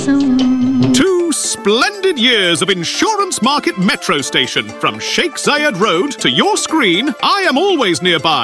2 splendid years of Insurance Market Metro Station. From Sheikh Zayed Road to your screen, I am always nearby.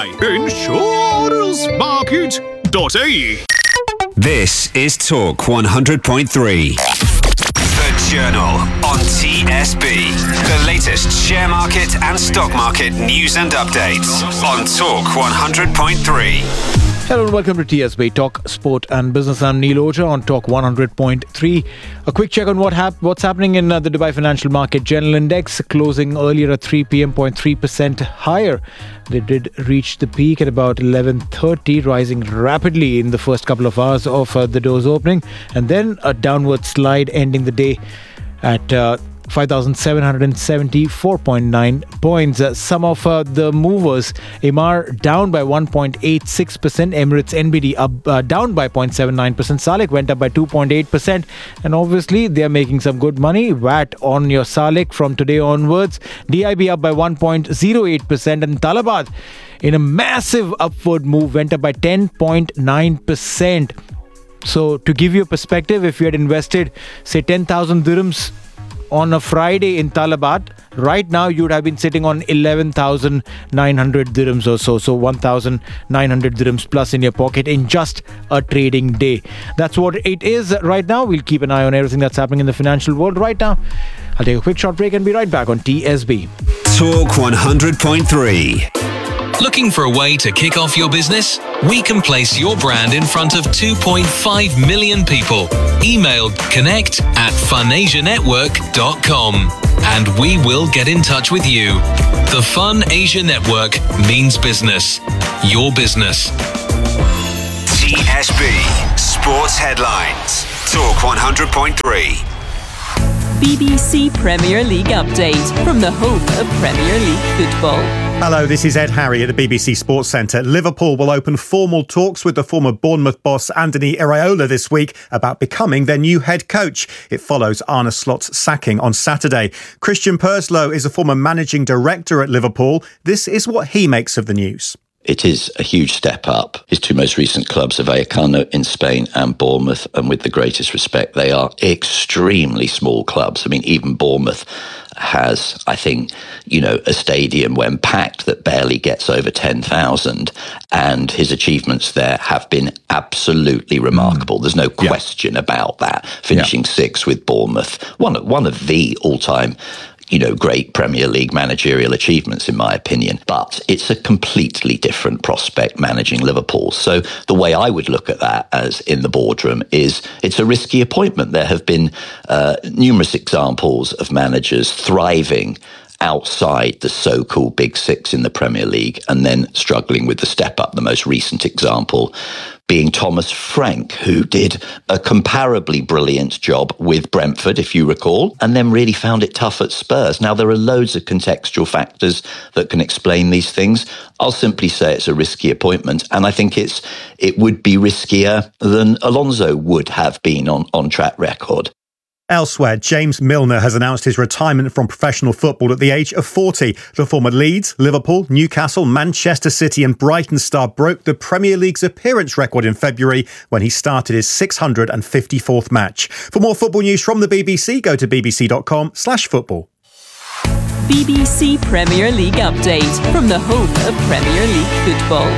insurancemarket.ae. This is Talk 100.3. The Journal on TSB. The latest share market and stock market news and updates on Talk 100.3. Hello and welcome to TSB Talk Sport and Business. I'm Neil Oja on Talk 100.3. A quick check on what's happening in the Dubai Financial Market. General Index closing earlier at 3 p.m. 0.3% higher. They did reach the peak at about 11:30, rising rapidly in the first couple of hours of the door's opening, and then a downward slide ending the day at 5,774.9 points. Some of the movers: Emaar down by 1.86%, Emirates NBD down by 0.79%, Salik went up by 2.8%, and obviously they are making some good money. VAT on your Salik from today onwards. DIB up by 1.08%, and Talabat, in a massive upward move, went up by 10.9%. So to give you a perspective, if you had invested say 10,000 dirhams on a Friday in Talabat, right now you would have been sitting on 11,900 dirhams or so. So 1,900 dirhams plus in your pocket in just a trading day. That's what it is right now. We'll keep an eye on everything that's happening in the financial world right now. I'll take a quick short break and be right back on TSB. Talk 100.3. Looking for a way to kick off your business? We can place your brand in front of 2.5 million people. Email connect@funasianetwork.com and we will get in touch with you. The Fun Asia Network means business. Your business. TSB Sports Headlines. Talk 100.3. BBC Premier League update from the home of Premier League football. Hello, this is Ed Harry at the BBC Sports Centre. Liverpool will open formal talks with the former Bournemouth boss Anthony Iraola this week about becoming their new head coach. It follows Arne Slot's sacking on Saturday. Christian Purslow is a former managing director at Liverpool. This is what he makes of the news. It is a huge step up. His two most recent clubs are Vallecano in Spain and Bournemouth, and with the greatest respect, they are extremely small clubs. I mean, even Bournemouth has, I think, a stadium when packed that barely gets over 10,000, and his achievements there have been absolutely remarkable. There's no question about that. Finishing sixth with Bournemouth, one of the all-time great Premier League managerial achievements, in my opinion. But it's a completely different prospect managing Liverpool. So the way I would look at that as in the boardroom is it's a risky appointment. There have been numerous examples of managers thriving outside the so-called Big Six in the Premier League and then struggling with the step up. The most recent example being Thomas Frank, who did a comparably brilliant job with Brentford, if you recall, and then really found it tough at Spurs. Now, there are loads of contextual factors that can explain these things. I'll simply say it's a risky appointment, and I think it would be riskier than Alonso would have been on track record. Elsewhere, James Milner has announced his retirement from professional football at the age of 40. The former Leeds, Liverpool, Newcastle, Manchester City and Brighton star broke the Premier League's appearance record in February when he started his 654th match. For more football news from the BBC, go to bbc.com/football. BBC Premier League update from the home of Premier League football.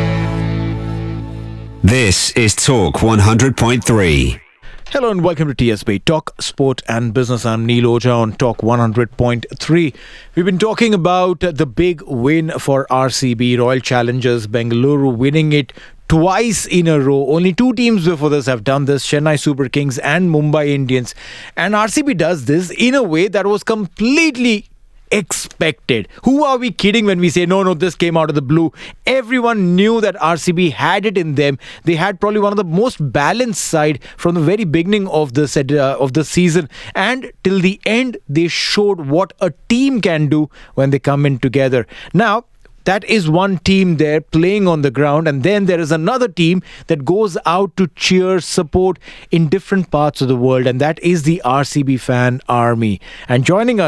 This is Talk 100.3. Hello and welcome to TSB Talk Sport and Business. I'm Neil Oja on Talk 100.3. We've been talking about the big win for RCB, Royal Challengers Bengaluru, winning it twice in a row. Only two teams before this have done this, Chennai Super Kings and Mumbai Indians. And RCB does this in a way that was completely expected. Who are we kidding when we say no, this came out of the blue? Everyone knew that RCB had it in them. They had probably one of the most balanced side from the very beginning of the season, and till the end they showed what a team can do when they come in together. Now, that is one team there playing on the ground, and then there is another team that goes out to cheer, support in different parts of the world, and that is the RCB fan army. And joining us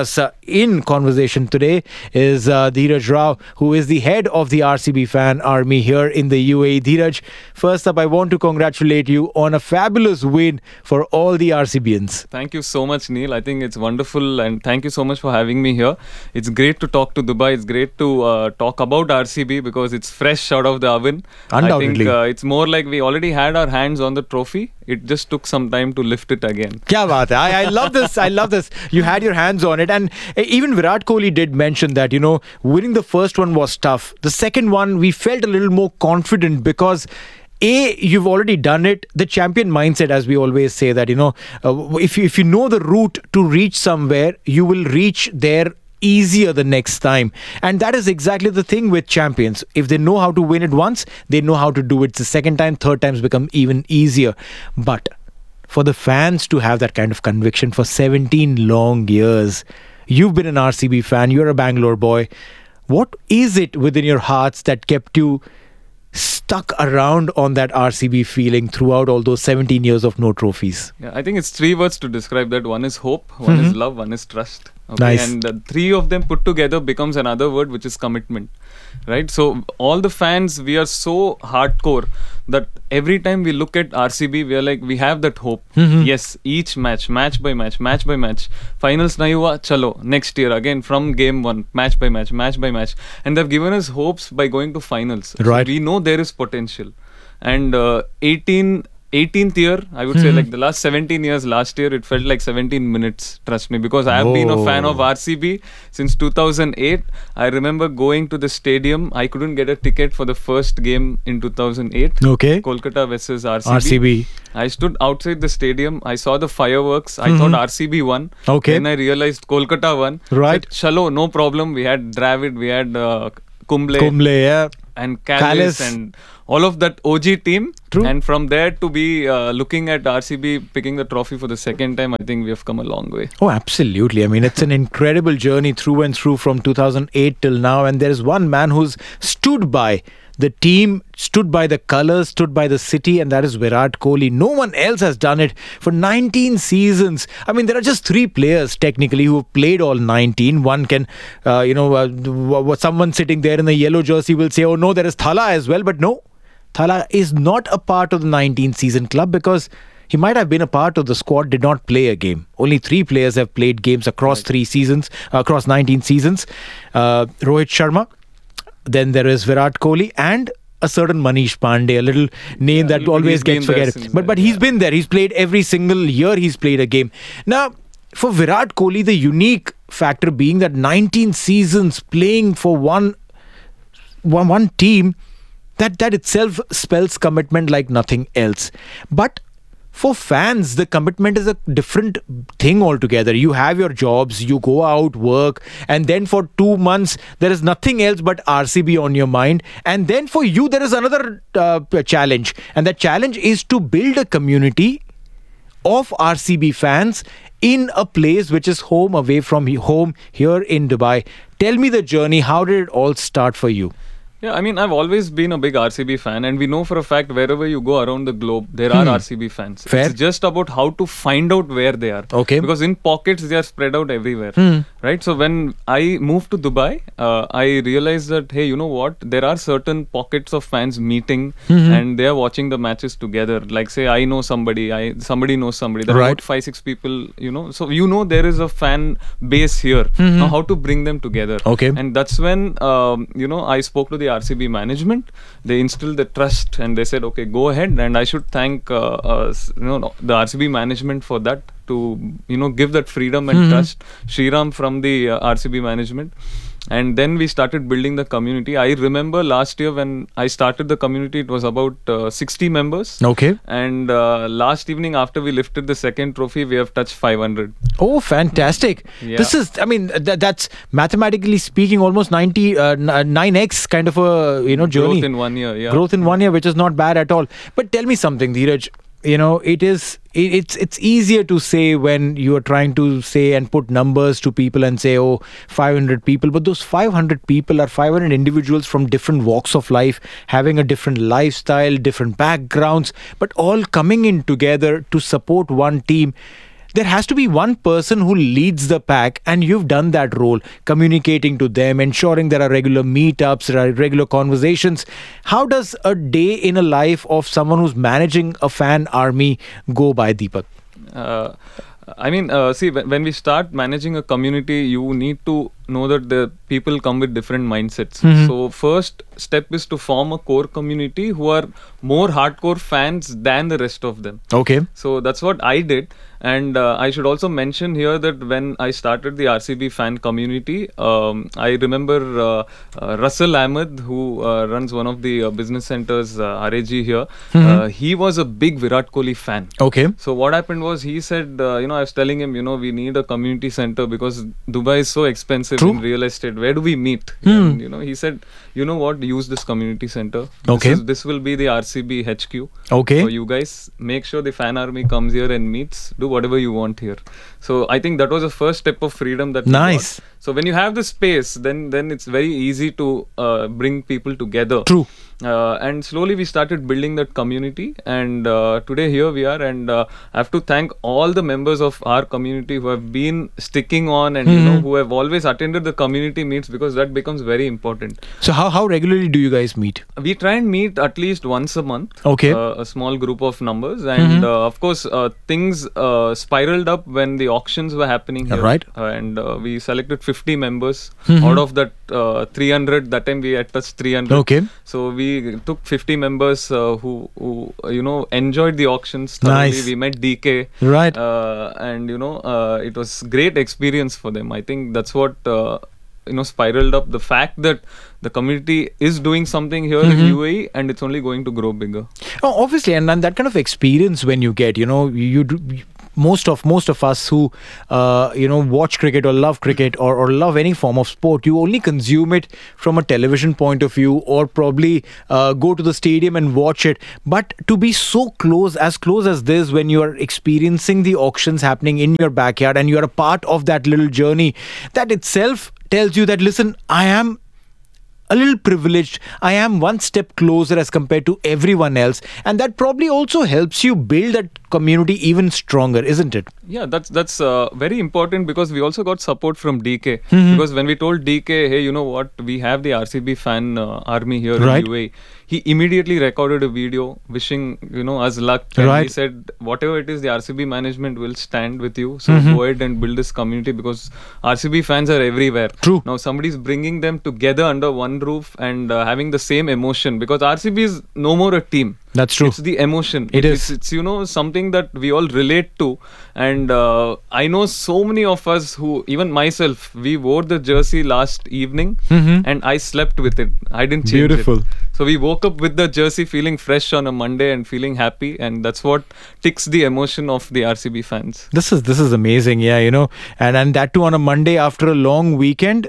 in conversation today is Dheeraj Rao, who is the head of the RCB fan army here in the UAE. Dheeraj, first up, I want to congratulate you on a fabulous win for all the RCBians. Thank you so much, Neil. I think it's wonderful, and thank you so much for having me here. It's great to talk to Dubai. It's great to talk about RCB because it's fresh out of the oven. Undoubtedly. I think it's more like we already had our hands on the trophy. It just took some time to lift it again. Kya baat hai? I love this. I love this. You had your hands on it. And even Virat Kohli did mention that, winning the first one was tough. The second one, we felt a little more confident because you've already done it. The champion mindset, as we always say, that, if you know the route to reach somewhere, you will reach there easier the next time. And that is exactly the thing with champions. If they know how to win it once, they know how to do it the second time, third times become even easier. But for the fans to have that kind of conviction for 17 long years, you've been an RCB fan, you're a Bangalore boy. What is it within your hearts that kept you stuck around on that RCB feeling throughout all those 17 years of no trophies? Yeah, I think it's 3 words to describe that. One is hope, one is love, one is trust. Okay? Nice. And 3 of them put together becomes another word, which is commitment. Right? So all the fans, we are so hardcore that every time we look at RCB, we are like, we have that hope. Yes, each match by match, match by match. Finals nahi hua, chalo, next year again from game 1, match by match, match by match. And they've given us hopes by going to finals. Right. So we know there is potential. And 18th year, I would say, like the last 17 years, last year, it felt like 17 minutes, trust me, because I have been a fan of RCB since 2008. I remember going to the stadium. I couldn't get a ticket for the first game in 2008. Okay. Kolkata versus RCB. RCB. I stood outside the stadium. I saw the fireworks. I thought RCB won. Okay. Then I realized Kolkata won. Right. Said, chalo, no problem. We had Dravid, we had Kumble. Yeah. And Callis and all of that OG team. True. And from there to be looking at RCB picking the trophy for the second time, I think we have come a long way. Oh, absolutely. I mean, it's an incredible journey through and through from 2008 till now. And there is one man who's stood by the team, stood by the colours, stood by the city, and that is Virat Kohli. No one else has done it for 19 seasons. I mean, there are just 3 players technically who have played all 19. One can, someone sitting there in the yellow jersey will say, oh no, there is Thala as well. But no, Thala is not a part of the 19 season club because he might have been a part of the squad, did not play a game. Only 3 players have played games across 3 seasons, across 19 seasons. Rohit Sharma. Then there is Virat Kohli and a certain Manish Pandey, a little name that always gets forgotten. But he's been there. He's played every single year he's played a game. Now, for Virat Kohli, the unique factor being that 19 seasons playing for one team, that itself spells commitment like nothing else. But for fans, the commitment is a different thing altogether. You have your jobs, you go out, work, and then for 2 months, there is nothing else but RCB on your mind. And then for you, there is another challenge. And that challenge is to build a community of RCB fans in a place which is home away from home here in Dubai. Tell me the journey. How did it all start for you? Yeah, I mean, I've always been a big RCB fan, and we know for a fact wherever you go around the globe, there are RCB fans. Fair. It's just about how to find out where they are. Okay. Because in pockets, they are spread out everywhere. Right? So when I moved to Dubai, I realized that, hey, you know what? There are certain pockets of fans meeting and they are watching the matches together. Like, say, I know somebody, somebody knows somebody. There are about 5-6 people, So, there is a fan base here. Now, how to bring them together. Okay. And that's when, I spoke to the RCB management. They instilled the trust and they said, okay, go ahead. And I should thank the RCB management for that, to give that freedom and trust. Shriram from the RCB management. And then we started building the community. I remember last year when I started the community, it was about 60 members. Okay. And last evening after we lifted the second trophy, we have touched 500. Oh, fantastic. Yeah. This is, I mean, that's mathematically speaking almost 9x kind of a, journey. Growth in 1 year, yeah. Growth in 1 year, which is not bad at all. But tell me something, Dheeraj. It's easier to say when you are trying to say and put numbers to people and say, 500 people. But those 500 people are 500 individuals from different walks of life, having a different lifestyle, different backgrounds, but all coming in together to support one team. there has to be one person who leads the pack, and you've done that role, communicating to them, ensuring there are regular meetups, there are regular conversations. How does a day in a life of someone who's managing a fan army go by, Deepak? See, when we start managing a community, you need to know that the people come with different mindsets. So first step is to form a core community who are more hardcore fans than the rest of them. Okay. So that's what I did. And I should also mention here that when I started the RCB fan community, I remember Russell Ahmed, who runs one of the business centers, RAG here. He was a big Virat Kohli fan. Okay. So what happened was, he said, I was telling him, we need a community center because Dubai is so expensive in real estate. Where do we meet? And, he said, you know what, use this community center. Okay. This will be the RCB HQ. Okay. So you guys make sure the fan army comes here and meets. Do whatever you want here. So I think that was the first step of freedom that we Nice. got. So when you have the space, then it's very easy to bring people together. True. And slowly we started building that community, and today here we are, and I have to thank all the members of our community who have been sticking on, and who have always attended the community meets, because that becomes very important. So how regularly do you guys meet? We try and meet at least once a month. Okay. A small group of numbers, and of course things spiraled up when the auctions were happening here. Right. And we selected 50 members out of that 300. That time we had touched 300. Okay. So we took 50 members who enjoyed the auctions thoroughly. Nice. We met DK. Right. And it was great experience for them. I think that's what spiraled up. The fact that the community is doing something here in UAE, and it's only going to grow bigger. Oh, obviously, and that kind of experience when you get, you do. Most of us who watch cricket or love cricket or love any form of sport, you only consume it from a television point of view, or probably go to the stadium and watch it. But to be so close as this, when you are experiencing the auctions happening in your backyard and you are a part of that little journey, that itself tells you that, listen, I am a little privileged. I am one step closer as compared to everyone else, and that probably also helps you build that community even stronger, isn't it? Yeah, that's very important, because we also got support from DK. Because when we told DK, hey, you know what, we have the RCB fan army here in UAE, he immediately recorded a video wishing us luck, and he said, whatever it is, the RCB management will stand with you. So go ahead and build this community, because RCB fans are everywhere. True. Now somebody's bringing them together under one roof and having the same emotion, because RCB is no more a team. That's true. It's the emotion. It's something that we all relate to. And I know so many of us who, even myself, we wore the jersey last evening and I slept with it. I didn't change Beautiful. it. So we woke up with the jersey feeling fresh on a Monday and feeling happy. And that's what ticks the emotion of the RCB fans. This is amazing. Yeah, and that too on a Monday after a long weekend,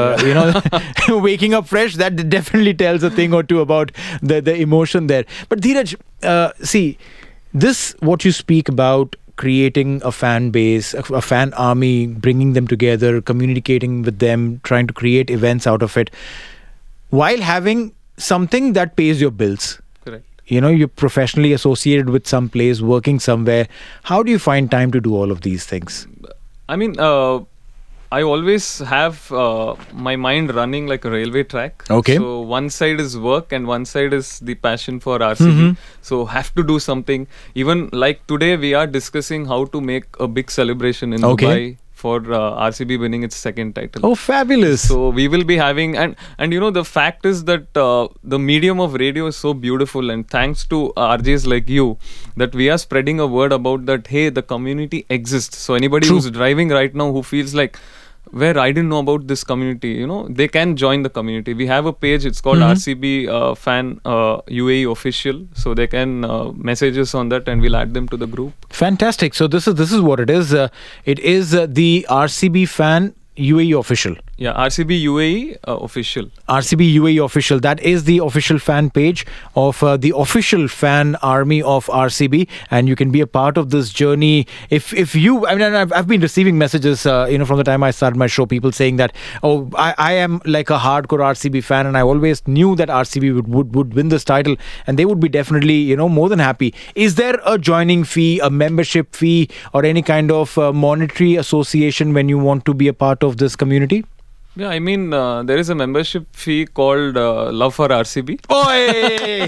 waking up fresh, that definitely tells a thing or two about the emotion there. But Dheeraj, see, this, what you speak about, creating a fan base, a fan army, bringing them together, communicating with them, trying to create events out of it, while having something that pays your bills. Correct. You're professionally associated with some place, working somewhere. How do you find time to do all of these things? I mean, I always have my mind running like a railway track. Okay. So one side is work and one side is the passion for RCB. So have to do something. Even like today, we are discussing how to make a big celebration in Dubai for RCB winning its second title. Oh, fabulous. So we will be having, and the fact is that the medium of radio is so beautiful, and thanks to RJs like you, that we are spreading a word about that, hey, the community exists. So anybody who's driving right now who feels like, where I didn't know about this community, they can join the community. We have a page, it's called RCB Fan UAE Official. So they can message us on that and we'll add them to the group. Fantastic. So this is what it is. It is the RCB Fan UAE Official. Yeah, RCB UAE official. RCB UAE official. That is the official fan page of the official fan army of RCB, and you can be a part of this journey. If you, I mean, I've been receiving messages, from the time I started my show, people saying that, oh, I am like a hardcore RCB fan, and I always knew that RCB would win this title, and they would be definitely, more than happy. Is there a joining fee, a membership fee, or any kind of monetary association when you want to be a part of this community? Yeah, I mean, there is a membership fee called Love for RCB. Oi!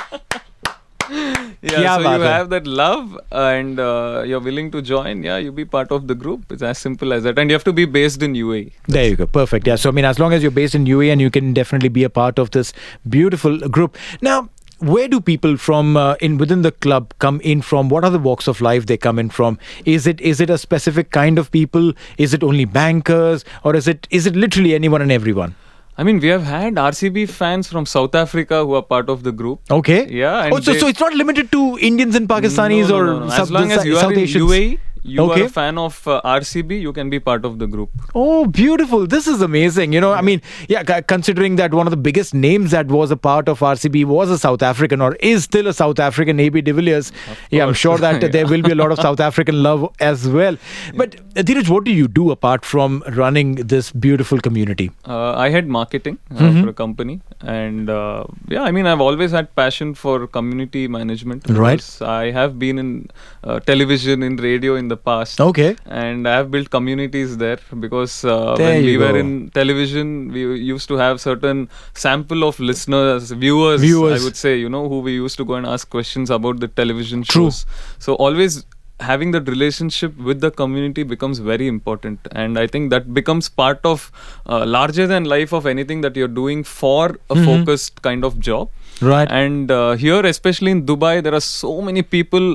Yeah, so you have that love and you're willing to join. Yeah, you be part of the group. It's as simple as that. And you have to be based in UAE. There you go. Perfect. Yeah, so I mean, as long as you're based in UAE, and you can definitely be a part of this beautiful group. Now, where do people from within the club come in from? What are the walks of life they come in from? Is it a specific kind of people? Is it only bankers, or is it literally anyone and everyone? I mean, we have had RCB fans from South Africa who are part of the group. Okay. Yeah. And so it's not limited to Indians and Pakistanis no. As long as you are South in Asians. UAE, you are a fan of RCB, you can be part of the group. Oh, beautiful. This is amazing. I mean, yeah, considering that one of the biggest names that was a part of RCB was a South African, or is still a South African, AB de Villiers. Yeah, I'm sure that there will be a lot of South African love as well. But Dheeraj, what do you do apart from running this beautiful community? I had marketing for a company. And yeah, I mean, I've always had passion for community management. Right. I have been in television, in radio in the past. Okay. And I have built communities there because when we were in television, we used to have certain sample of listeners, viewers, I would say, who we used to go and ask questions about the television shows. True. So always having that relationship with the community becomes very important, and I think that becomes part of larger than life of anything that you're doing for a focused kind of job. Right. And here, especially in Dubai, there are so many people,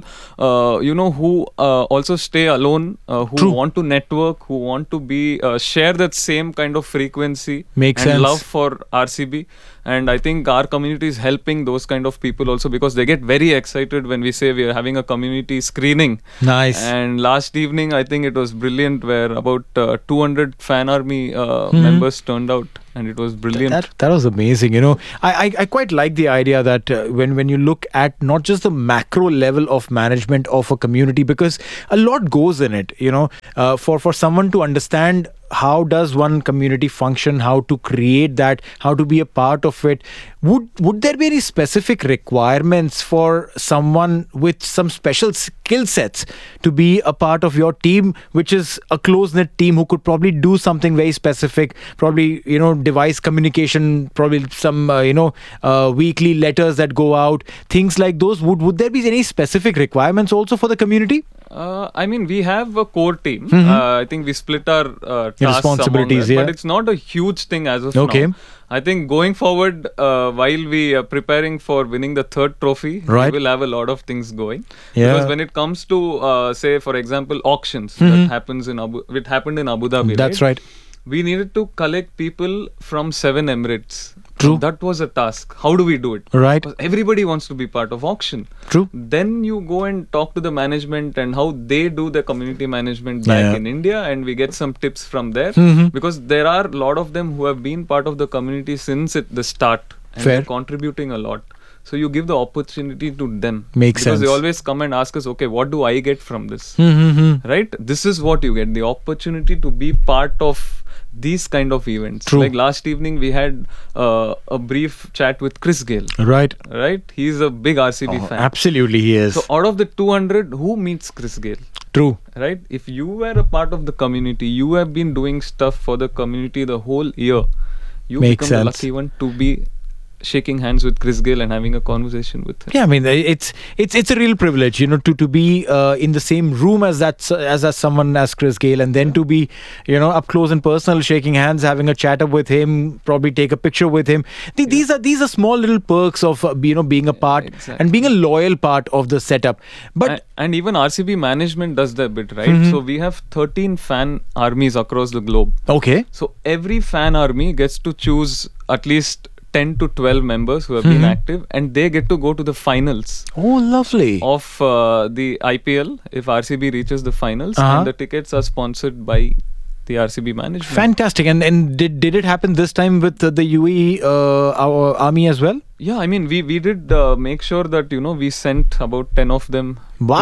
who also stay alone, who want to network, who want to be share that same kind of frequency Makes and sense. love for RCB. And I think our community is helping those kind of people also, because they get very excited when we say we are having a community screening. Nice. And last evening, I think it was brilliant, where about 200 fan army members turned out. And it was brilliant. That was amazing. I quite like the idea that when you look at not just the macro level of management of a community, because a lot goes in it. For someone to understand how does one community function, how to create that, how to be a part of it. Would there be any specific requirements for someone with some special skill sets to be a part of your team, which is a close-knit team who could probably do something very specific, probably, device communication, probably some, weekly letters that go out, things like those. Would there be any specific requirements also for the community? I mean, we have a core team. I think we split our tasks responsibilities, among that, but it's not a huge thing as of now. I think going forward, while we are preparing for winning the third trophy, we will have a lot of things going. Because when it comes to, say, for example, auctions, that happens it happened in Abu Dhabi. That's right. We needed to collect people from 7 Emirates. True. That was a task. How do we do it? Right. Because everybody wants to be part of auction. True. Then you go and talk to the management and how they do the community management back in India, and we get some tips from there. Because there are a lot of them who have been part of the community since the start, and they're contributing a lot. So you give the opportunity to them. Makes sense. Because they always come and ask us, okay, what do I get from this? Right? This is what you get. The opportunity to be part of these kind of events. True. Like last evening, we had a brief chat with Chris Gayle. Right. He's a big RCB fan. Absolutely, he is. So out of the 200, who meets Chris Gayle? True. Right? If you were a part of the community, you have been doing stuff for the community the whole year, you become the lucky one to be shaking hands with Chris Gayle and having a conversation with him. Yeah, I mean, it's a real privilege, to be in the same room as someone as Chris Gayle, and then to be, up close and personal, shaking hands, having a chat up with him, probably take a picture with him. These are small little perks of being a part and being a loyal part of the setup. But and even RCB management does that bit, right? So we have 13 fan armies across the globe. Okay. So every fan army gets to choose at least 10 to 12 members who have been active, and they get to go to the finals. Oh, lovely. Of the IPL if RCB reaches the finals, and the tickets are sponsored by the RCB management. Fantastic. And did it happen this time with the UAE our army as well? Yeah, I mean, we did make sure that, we sent about 10 of them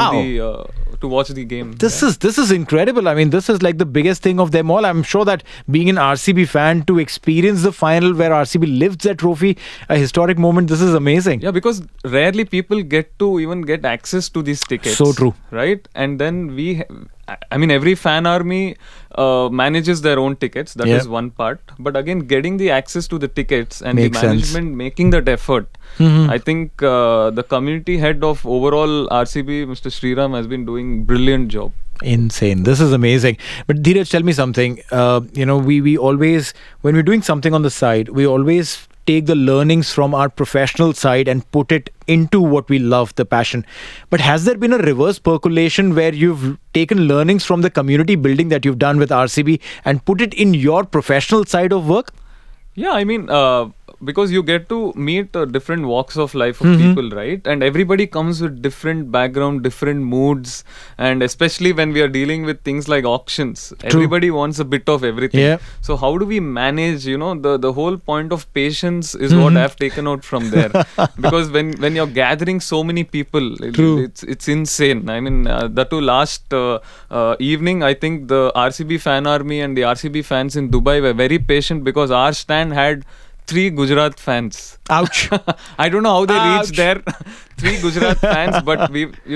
to watch the game. This is incredible. I mean, this is like the biggest thing of them all. I'm sure that being an RCB fan, to experience the final where RCB lifts that trophy, a historic moment, this is amazing. Yeah, because rarely people get to even get access to these tickets. So true. Right? And then every fan army manages their own tickets. That is one part. But again, getting the access to the tickets and Makes the management making that effort. I think the community head of overall RCB, Mr. Sriram, has been doing brilliant job. Insane. This is amazing. But Dheeraj, tell me something. We always, when we're doing something on the side, we always take the learnings from our professional side and put it into what we love, the passion. But has there been a reverse percolation where you've taken learnings from the community building that you've done with RCB and put it in your professional side of work? Yeah, I mean, because you get to meet different walks of life of people, right? And everybody comes with different background, different moods, and especially when we are dealing with things like auctions, everybody wants a bit of everything. Yeah. So how do we manage, the whole point of patience is what I've taken out from there. Because when you're gathering so many people, it's insane. I mean, that too last evening, I think the RCB fan army and the RCB fans in Dubai were very patient because our stand had 3 Gujarat fans. Ouch. I don't know how they reached there. 3 Gujarat fans, but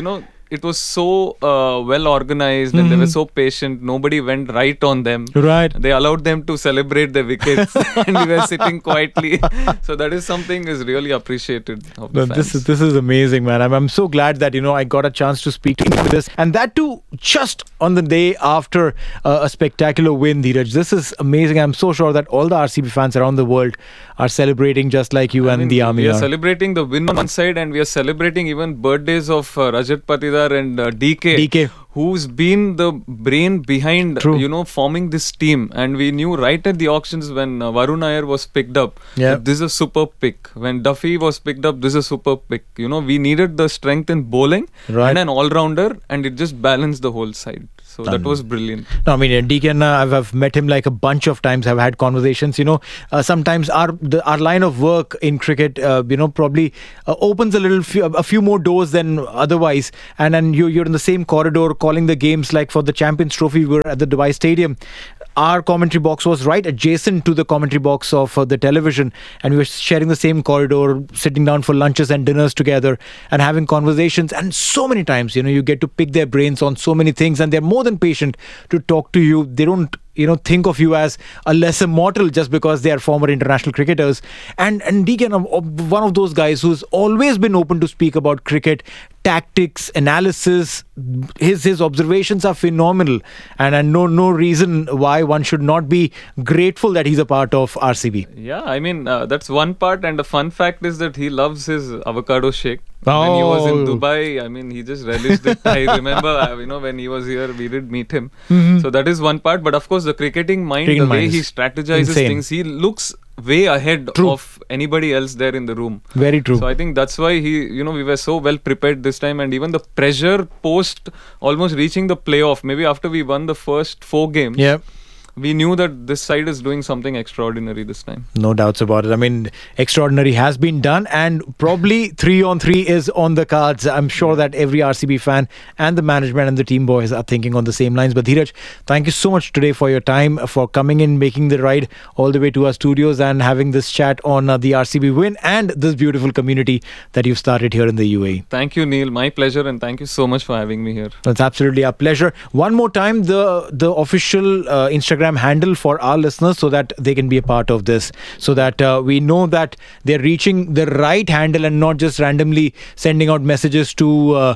it was so well organized and they were so patient. Nobody went right on them. Right. They allowed them to celebrate the wickets and we were sitting quietly. So that is something is really appreciated of the fans. This is amazing, man. I'm so glad that I got a chance to speak to you with this, and that too just on the day after a spectacular win, Dheeraj. This is amazing. I'm so sure that all the RCB fans around the world are celebrating just like you and the army. We are celebrating the win on one side and we are celebrating even birthdays of Rajat Patidar and DK, who's been the brain behind forming this team. And we knew right at the auctions when Varun Iyer was picked up, this is a super pick. When Duffy was picked up, this is a super pick. We needed the strength in bowling and an all-rounder, and it just balanced the whole side. So that was brilliant. No, I mean, DK and I've met him like a bunch of times. I've had conversations. Sometimes our line of work in cricket, probably opens a few more doors than otherwise. And then you're in the same corridor calling the games. Like for the Champions Trophy, we were at the Dubai Stadium. Our commentary box was right adjacent to the commentary box of the television, and we were sharing the same corridor, sitting down for lunches and dinners together and having conversations. And so many times, you get to pick their brains on so many things, and they're more than patient to talk to you. They don't think of you as a lesser mortal just because they are former international cricketers. And Deacon, one of those guys who's always been open to speak about cricket, tactics, analysis. His observations are phenomenal, and no reason why one should not be grateful that he's a part of RCB. Yeah, I mean, that's one part, and the fun fact is that he loves his avocado shake. When he was in Dubai, I mean, he just relished it. I remember, when he was here, we did meet him. So that is one part. But of course, the cricketing mind, the way he strategizes things, he looks way ahead of anybody else there in the room. Very true. So I think that's why we were so well prepared this time, and even the pressure post almost reaching the playoff, maybe after we won the first 4 games. Yeah. We knew that this side is doing something extraordinary this time. No doubts about it. I mean, extraordinary has been done, and probably 3-on-3 is on the cards. I'm sure that every RCB fan and the management and the team boys are thinking on the same lines. But Dheeraj, thank you so much today for your time, for coming in, making the ride all the way to our studios and having this chat on the RCB win and this beautiful community that you've started here in the UAE. Thank you, Neil. My pleasure, and thank you so much for having me here. It's absolutely our pleasure. One more time, the official Instagram handle for our listeners, so that they can be a part of this, so that we know that they're reaching the right handle and not just randomly sending out messages to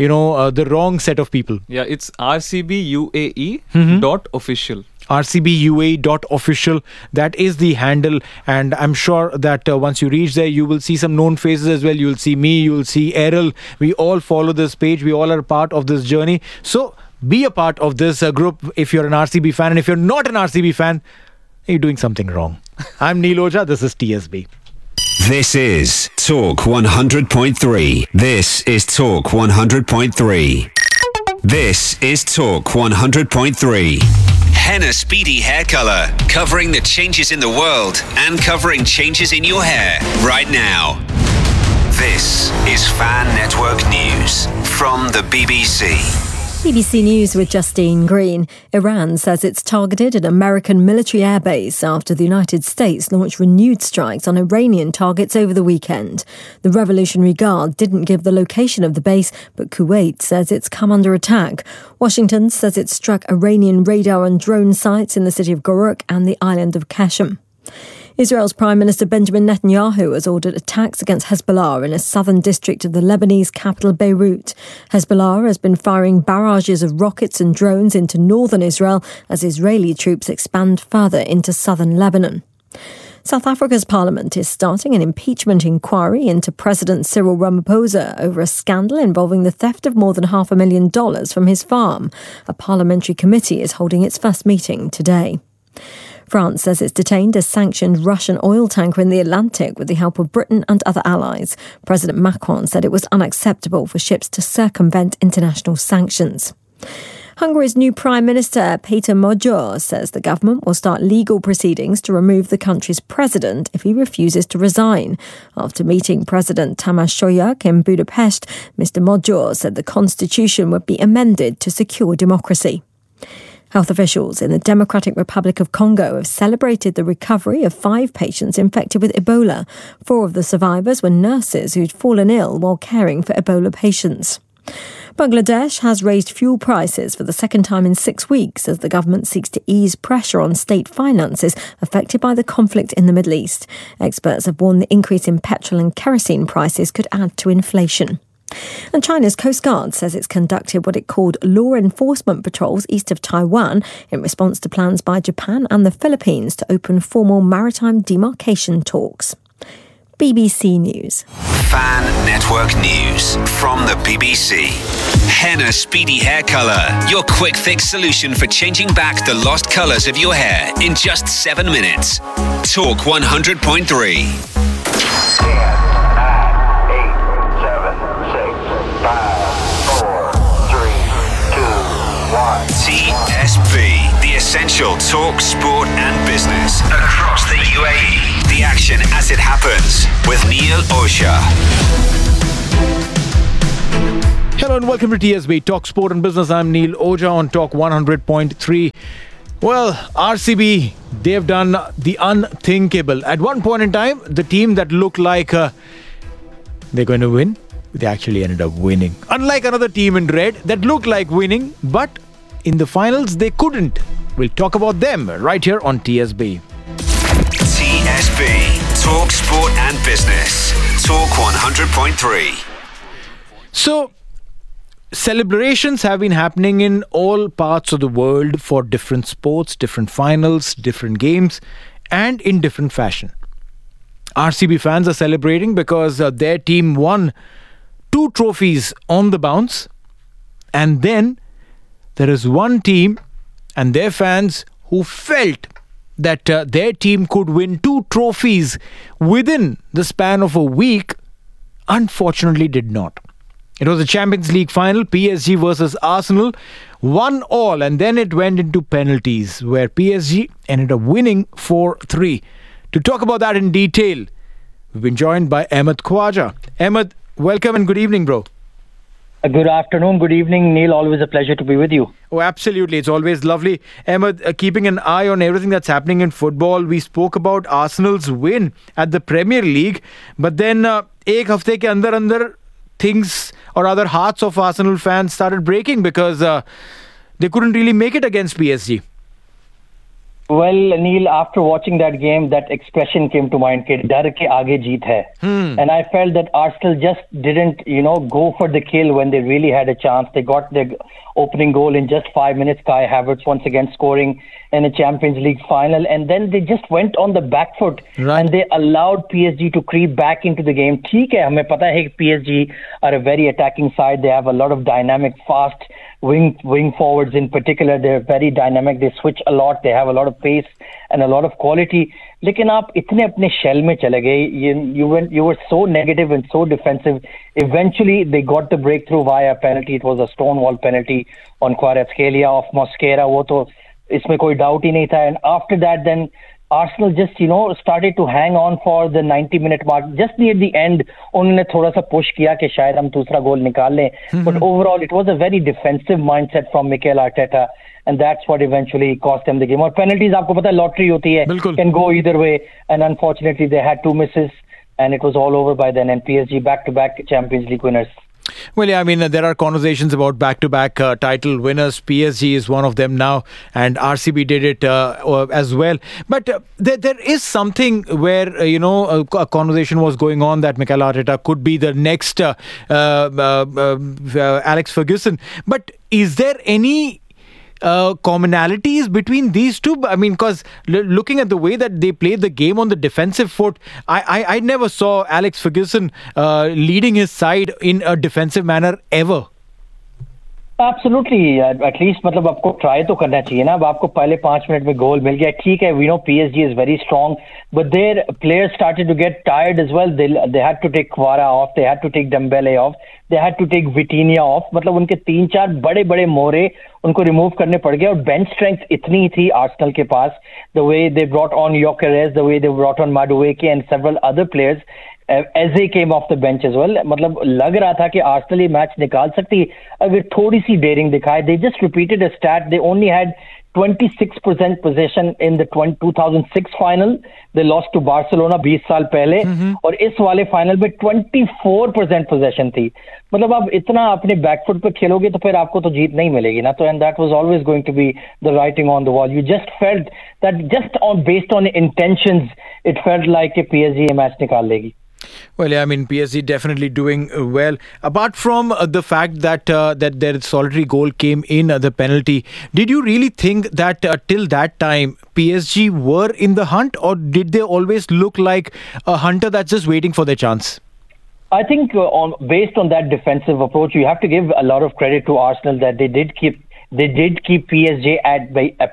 the wrong set of people. Yeah, it's rcbuae.official. rcbuae.official. That is the handle, and I'm sure that once you reach there, you will see some known faces as well. You'll see me, you'll see Errol. We all follow this page. We all are part of this journey. So be a part of this group if you're an RCB fan, and if you're not an RCB fan, you're doing something wrong. I'm Neil Ojha. This is TSB. This is Talk 100.3. This is Talk 100.3. This is Talk 100.3. Henna Speedy Hair Color, covering the changes in the world and covering changes in your hair right now. This is Fan Network News from the BBC. BBC News with Justine Green. Iran says it's targeted an American military airbase after the United States launched renewed strikes on Iranian targets over the weekend. The Revolutionary Guard didn't give the location of the base, but Kuwait says it's come under attack. Washington says it struck Iranian radar and drone sites in the city of Goruk and the island of Qashm. Israel's Prime Minister Benjamin Netanyahu has ordered attacks against Hezbollah in a southern district of the Lebanese capital Beirut. Hezbollah has been firing barrages of rockets and drones into northern Israel as Israeli troops expand further into southern Lebanon. South Africa's parliament is starting an impeachment inquiry into President Cyril Ramaphosa over a scandal involving the theft of more than $500,000 from his farm. A parliamentary committee is holding its first meeting today. France says it's detained a sanctioned Russian oil tanker in the Atlantic with the help of Britain and other allies. President Macron said it was unacceptable for ships to circumvent international sanctions. Hungary's new Prime Minister, Peter Magyar, says the government will start legal proceedings to remove the country's president if he refuses to resign. After meeting President Tamás Solyk in Budapest, Mr. Magyar said the constitution would be amended to secure democracy. Health officials in the Democratic Republic of Congo have celebrated the recovery of 5 patients infected with Ebola. 4 of the survivors were nurses who'd fallen ill while caring for Ebola patients. Bangladesh has raised fuel prices for the second time in 6 weeks as the government seeks to ease pressure on state finances affected by the conflict in the Middle East. Experts have warned the increase in petrol and kerosene prices could add to inflation. And China's Coast Guard says it's conducted what it called law enforcement patrols east of Taiwan in response to plans by Japan and the Philippines to open formal maritime demarcation talks. BBC News. Fan Network News from the BBC. Henna Speedy Hair Color, your quick fix solution for changing back the lost colours of your hair in just 7 minutes. Talk 100.3. TSB, the essential talk, sport and business across the UAE. The action as it happens with Neil Osha. Hello and welcome to TSB Talk Sport and Business. I'm Neil Oja on Talk 100.3. Well, RCB, they've done the unthinkable. At one point in time, the team that looked like they're going to win, they actually ended up winning. Unlike another team in red that looked like winning, but in the finals, they couldn't. We'll talk about them right here on TSB. TSB, Talk Sport and Business. Talk 100.3. So, celebrations have been happening in all parts of the world for different sports, different finals, different games, and in different fashion. RCB fans are celebrating because their team won 2 trophies on the bounce, and then there is one team and their fans who felt that their team could win 2 trophies within the span of a week, unfortunately did not. It was a Champions League final, PSG versus Arsenal, 1-1, and then it went into penalties where PSG ended up winning 4-3. To talk about that in detail, we've been joined by Ahmed Khwaja. Ahmed, welcome and good evening, bro. Good afternoon, good evening, Neil. Always a pleasure to be with you. Oh, absolutely. It's always lovely. Ahmed, keeping an eye on everything that's happening in football. We spoke about Arsenal's win at the Premier League, but then ek hafte ke andar things or rather hearts of Arsenal fans started breaking because they couldn't really make it against PSG. Well, Neil, after watching that game, that expression came to mind, ke dar ke aage jeet hai. And I felt that Arsenal just didn't, go for the kill when they really had a chance. They got their opening goal in just 5 minutes, Kai Havertz once again scoring in a Champions League final. And then they just went on the back foot and they allowed PSG to creep back into the game. Theek hai, hame pata hai PSG are a very attacking side. They have a lot of dynamic, fast wing forwards in particular. They're very dynamic. They switch a lot. They have a lot of pace and a lot of quality. लेकिन आप इतने अपने shell में चले गए. You were so negative and so defensive. Eventually, they got the breakthrough via penalty. It was a stonewall penalty on Kvaratskhelia of Mosquera. वो तो इसमें कोई डाउट ही नहीं था. And after that, then Arsenal just, started to hang on for the 90-minute mark. Just near the end, उन्होंने थोड़ा सा push किया कि शायद हम दूसरा गोल निकाल लें. But overall, it was a very defensive mindset from Mikel Arteta. And that's what eventually cost them the game. और penalties आपको पता है lottery होती है. Can go either way. And unfortunately, they had 2 misses. And it was all over by then. And PSG back-to-back Champions League winners. Well, yeah, I mean, there are conversations about back-to-back title winners. PSG is one of them now, and RCB did it as well. But there is something where, a conversation was going on that Mikel Arteta could be the next Alex Ferguson. But is there any commonalities between these two? I mean, because looking at the way that they played the game on the defensive foot, I never saw Alex Ferguson leading his side in a defensive manner ever. Absolutely. At least मतलब आपको try तो करना चाहिए ना. अब आपको पहले 5 minute में गोल मिल गया, ठीक है. We know PSG is very strong, but their players started to get tired as well. They had to take Kvara off, they had to take Dembele off, they had to take Vitinha off. मतलब उनके 3-4 बड़े मोरे उनको remove करने पड़ गए. और bench strength इतनी ही थी आर्सेनल के पास. The way they brought on Gyökeres, the way they brought on Madueke and several other players. Eze came off the bench as well. मतलब लग रहा था कि आर्सेनल ये मैच निकाल सकती अगर थोड़ी सी डेयरिंग दिखाए. They just repeated a stat. They only had 26% possession in the 2006 final. They lost to Barcelona 20 साल पहले. और इस वाले फाइनल में 24% possession थी. मतलब आप इतना अपने बैकफुट पे खेलोगे तो फिर आपको तो जीत नहीं मिलेगी ना. तो and that was always going to be the writing on the wall. You just felt that based on intentions, it felt like a PSG match निकाल लेगी. Well, yeah, I mean, PSG definitely doing well. Apart from the fact that their solitary goal came in the penalty, did you really think that till that time PSG were in the hunt, or did they always look like a hunter that's just waiting for their chance? I think based on that defensive approach, you have to give a lot of credit to Arsenal that they did keep PSG at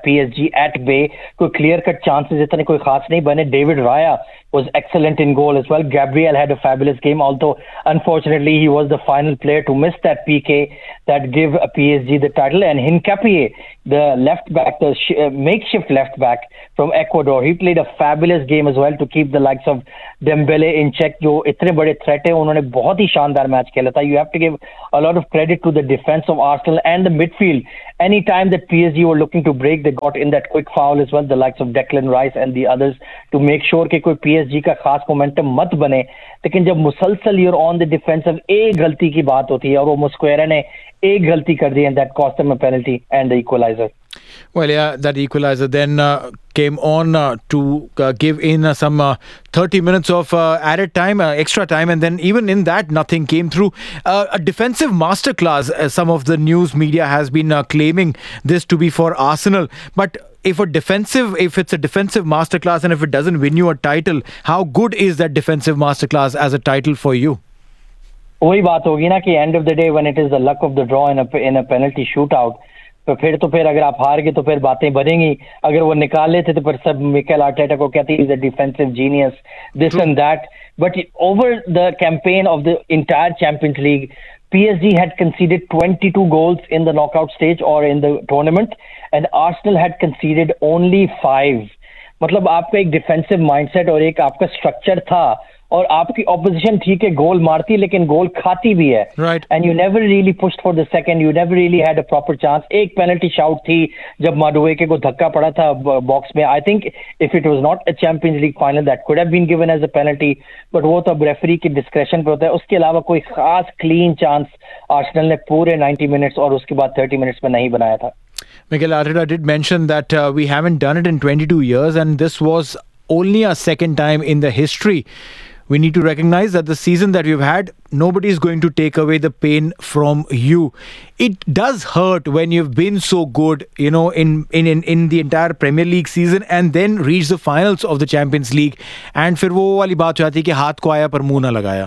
bay. कोई clear cut chances इतने कोई खास नहीं बने. David Raya was excellent in goal as well. Gabriel had a fabulous game, although unfortunately he was the final player to miss that PK that gave PSG the title. And Hincapié, the left back, the makeshift left back from Ecuador, he played a fabulous game as well to keep the likes of Dembele in check. जो इतने बड़े threat है, उन्होंने बहुत ही शानदार match खेला था. You have to give a lot of credit to the defense of Arsenal and the midfield. Any time that PSG were looking to break, they got in that quick foul as well, the likes of Declan Rice and the others, to make sure कि कोई PSG का खास momentum मत बने. लेकिन जब मुसलसल you're on the defensive, एक गलती की बात होती है और वो Mosquera ने एक गलती कर दी, and that cost them a penalty and the equalizer. Well, yeah, that equalizer then came on to give in some 30 minutes of added time, extra time, and then even in that, nothing came through. A defensive masterclass, some of the news media has been claiming this to be for Arsenal. But if it's a defensive masterclass and if it doesn't win you a title, how good is that defensive masterclass as a title for you? वही बात होगी ना कि end of the day when it is the luck of the draw in a penalty shootout, तो फिर अगर आप हार गए तो फिर बातें बनेंगी. अगर वो निकाल लेते तो फिर सब मिकेल आर्टेटा को कहते हैं he's a defensive genius, this and that. But over the campaign of the entire Champions League, PSG had conceded 22 goals in the knockout stage or in the tournament, and Arsenal had conceded only 5. मतलब आपका एक defensive mindset और एक आपका structure था, और आपकी opposition ठीक है गोल मारती लेकिन गोल खाती भी है. Right. And you never really pushed for the second. You never really had a proper chance. एक पेनल्टी शाउट थी जब माडुएके को धक्का पड़ा था बॉक्स में. I think if it was not a Champions League final, that could have been given as a penalty. But वो तो रेफरी की डिस्क्रेशन पे होता है. उसके अलावा कोई खास क्लीन चांस आर्सेनल ने पूरे 90 मिनट्स और उसके बाद 30 मिनट्स में नहीं बनाया था. Mikel Arteta did mention that we haven't done it in 22 years, and this was only our second time in the history. We need to recognize that the season that we've had, nobody is going to take away the pain from you. It does hurt when you've been so good, in the entire Premier League season and then reach the finals of the Champions League. And फिर वो वाली बात हो जाती है कि हाथ को आया पर मुंह ना लगाया.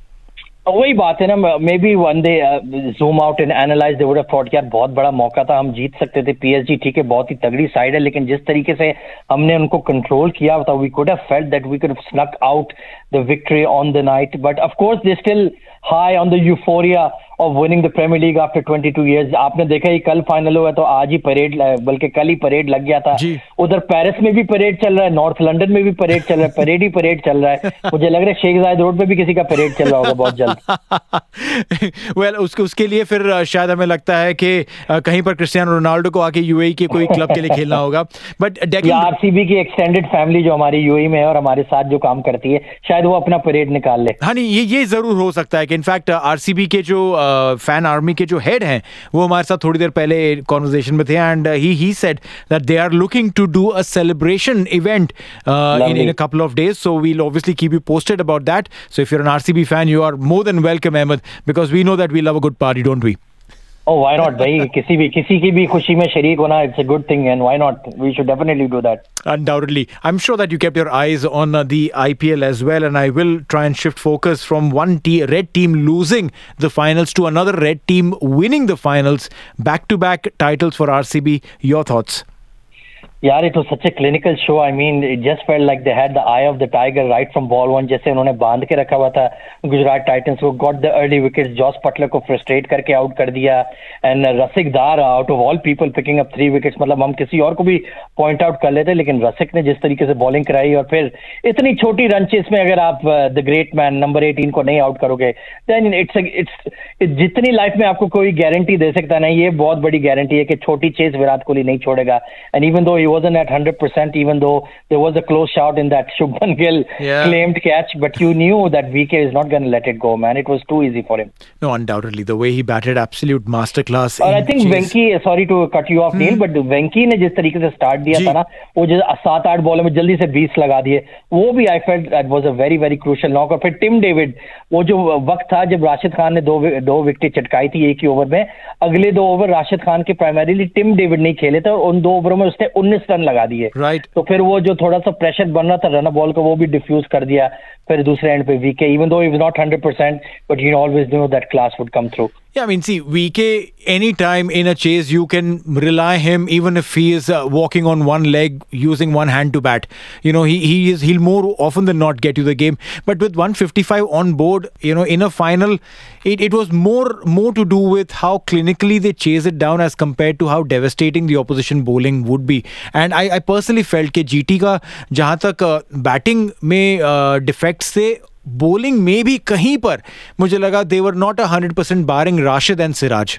वही बात है ना. May be one day zoom out and analyse, they would have thought यार बहुत बड़ा मौका था, हम जीत सकते थे. PSG ठीक है बहुत ही तगड़ी साइड है, लेकिन जिस तरीके से हमने उनको कंट्रोल किया था, we could have felt that we could have स्नक out the victory on the night. But of course they still high on the euphoria of winning the Premier League after 22 years. आपने देखा ही कल final हुआ तो आज ही parade, बल्कि कल ही parade लग गया था. उधर पेरिस में भी परेड चल रहा है, नॉर्थ लंदन में भी परेड चल रहा है, परेड ही परेड चल रहा है. मुझे लग रहा है शेख जायद रोड पे भी किसी का परेड चल रहा होगा बहुत जल्द. well, उसके लिए फिर शायद हमें लगता है कि कहीं पर क्रिस्टियानो रोनाल्डो को आके यूएई के कोई क्लब के लिए खेलना होगा. बट आरसीबी की एक्सटेंडेड फैमिली जो हमारी यूएई में है और हमारे साथ जो काम करती है, शायद वो अपना परेड निकाल ले. हाँ नहीं, ये जरूर हो सकता है कि इनफैक्ट आरसीबी के जो फैन आर्मी के जो हेड हैं वो हमारे साथ थोड़ी देर पहले कॉन्वर्सेशन में थे, and he said that they are looking to do a celebration event in a couple of days, so we'll obviously keep you posted about that. So if you're an RCB fan, you are more than welcome, Ahmed, because we know that we love a good party, don't we? Oh, why not, भाई? किसी की भी खुशी में शरीक होना, it's a good thing, and why not? We should definitely do that. Undoubtedly. I'm sure that you kept your eyes on the IPL as well, and I will try and shift focus from one red team losing the finals to another red team winning the finals. Back-to-back titles for RCB. Your thoughts? यार, it was such a clinical show. I mean, it just felt like they had the eye of the tiger right from ball one. जैसे उन्होंने बांध के रखा हुआ था Gujarat Titans को. got the early wickets. Jos Buttler को फ्रस्ट्रेट करके आउट कर दिया. and रसिक दार out of all people picking up 3 wickets. मतलब हम किसी और को भी पॉइंट आउट कर लेते, लेकिन रसिक ने जिस तरीके से बॉलिंग कराई, और फिर इतनी छोटी रन चेस में अगर आप द ग्रेट मैन नंबर 18 को नहीं आउट करोगे, then it's जितनी लाइफ में आपको कोई गारंटी दे सकता नहीं, ये बहुत बड़ी गारंटी है कि छोटी चेस विराट कोहली नहीं छोड़ेगा. And even though he wasn't at 100%, even though there was a close shot in that Shubman Gill claimed catch, but you knew that VK is not going to let it go, man. It was too easy for him. No, undoubtedly the way he batted, absolute masterclass. और I think Venki, sorry to cut you off, Neil, but Venki ने जिस तरीके से start दिया था ना, वो जो 7-8 बॉल में जल्दी से 20 लगा दिए, वो भी I felt that was a very very crucial knock. और फिर टिम डेविड, वो जो वक्त था जब राशिद खान ने दो विकेट चटकाई थी एक ही ओवर में, अगले 2 ओवर राशिद खान के प्राइमरीली टिम डेविड नहीं खेले थे, और उन 2 ओवरों में उसने 19 रन लगा दिए. राइट. तो फिर वो जो थोड़ा सा प्रेशर बन रहा था रन बॉल का, वो भी डिफ्यूज कर दिया. फिर दूसरे एंड पे VK, even though he was not 100%, but you always knew that class would come through. Yeah, I mean, see, VK, anytime in a chase, you can rely him, even if he is walking on one leg, using one hand to bat. You know, he'll more often than not get you the game. But with 155 on board, you know, in a final, it was more to do with how clinically they chase it down as compared to how devastating the opposition bowling would be. And I personally felt कि GT का जहाँ तक batting में defects थे, bowling में भी कहीं पर मुझे लगा they were not 100% barring Rashid and Siraj.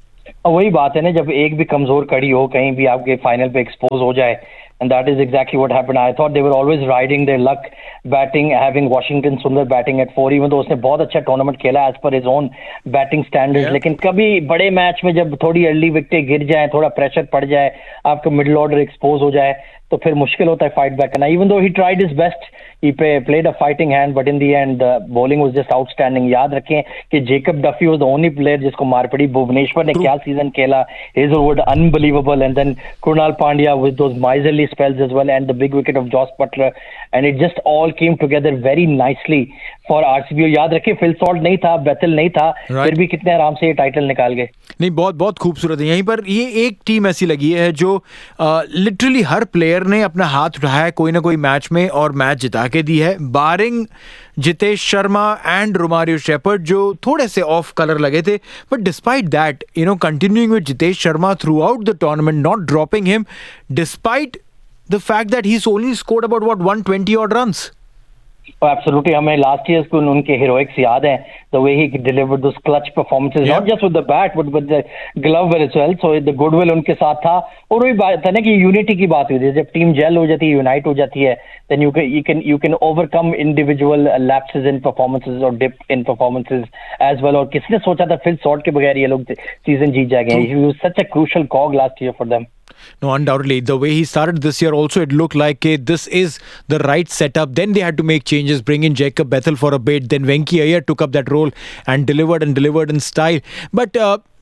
वही बात है ना, जब एक भी कमजोर कड़ी हो, कहीं भी आपके फाइनल पे एक्सपोज हो जाए, and that is exactly what happened. I thought they were always riding their luck, batting, having Washington Sundar batting at 4, even though उसने बहुत अच्छा टूर्नामेंट खेला as per his own batting standards. लेकिन कभी बड़े मैच में जब थोड़ी अर्ली विकेटें गिर जाए, थोड़ा प्रेशर पड़ जाए, आपका मिडिल ऑर्डर एक्सपोज हो जाए, तो फिर मुश्किल होता है फाइट बैक करना. Even though he tried his best, he played a fighting hand, but in the end bowling was just outstanding. याद रखें कि Jacob Duffy was the only player जिसको मार पड़ी. भुवनेश्वर ने क्या सीजन खेला, Hazelwood unbelievable, and then Krunal Pandya with those miserly spells as well, and the big wicket of Joss Butler, and it just all came together very nicely for RCB. याद रखें Phil Salt नहीं था, बेथल नहीं था, फिर भी कितने आराम से ये टाइटल निकाल गए. नहीं, बहुत खूबसूरत है. यहीं पर ये एक टीम ऐसी लगी है जो लिटरली हर प्लेयर ने अपना हाथ उठाया कोई ना कोई मैच में और मैच जिता के दी है, बारिंग Jitesh Sharma and Romario shepherd जो थोड़े से ऑफ कलर लगे थे. But despite that, you know, continuing with Jitesh Sharma through out the tournament, not dropping him despite the fact that he only scored about 120 odd runs. Absolutely, हमें last year को उनके heroics याद हैं, the way he delivered those clutch performances, not just with the bat but with the glove as well. So the goodwill उनके साथ था. और वही बात है ना कि यूनिटी की बात हुई थी, जब टीम जेल हो जाती है, यूनाइट हो जाती है, then you can overcome individual lapses in performances or dip in performances as well. और किसने सोचा था फिल सॉल्ट के बगैर ये लोग सीजन जीत जाएंगे. He was such a crucial cog last year for them. No, undoubtedly. The way he started this year also, it looked like this is the right setup. Then they had to make changes, bring in Jacob Bethel for a bit. Then Venki Iyer took up that role and delivered in style. But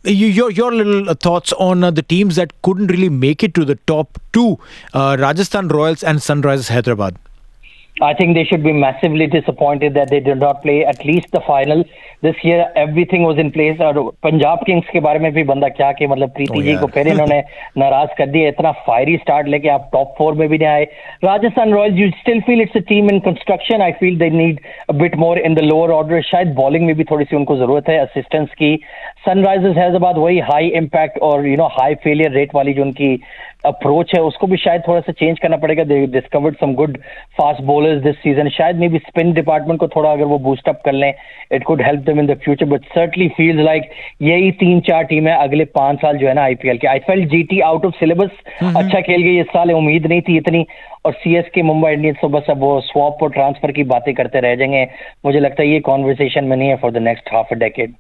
your little thoughts on the teams that couldn't really make it to the top 2, Rajasthan Royals and Sunrisers Hyderabad. I think they should be massively disappointed that they did not play at least the final. This year everything was in place. और Punjab Kings के बारे में भी बंदा क्या कि मतलब प्रीति जी को फिर इन्होंने नाराज कर दिया. इतना फायरी स्टार्ट लेके आप टॉप 4 में भी नहीं आए. Rajasthan Royals, you still feel it's a team in construction. I feel they need a bit more in the lower order. शायद बॉलिंग में भी थोड़ी सी उनको जरूरत है असिस्टेंस की. सनराइजर्स हैज अबाउट वही हाई इम्पैक्ट और हाई फेलियर रेट वाली जो उनकी अप्रोच है उसको भी शायद थोड़ा सा चेंज करना पड़ेगा. दे discovered some good fast bowlers this season. शायद मे बी स्पिन डिपार्टमेंट को थोड़ा अगर वो बूस्ट अप कर लें, it could help them in the future. But certainly feels like यही 3-4 टीम है अगले 5 साल जो है ना आईपीएल के. I felt GT out of syllabus अच्छा खेल गई इस साल, उम्मीद नहीं थी इतनी. और सीएसके मुंबई इंडियंस तो बस अब वो स्वैप और ट्रांसफर की बातें करते रह जाएंगे. मुझे लगता है ये कॉन्वर्सेशन में नहीं है for the next half a decade.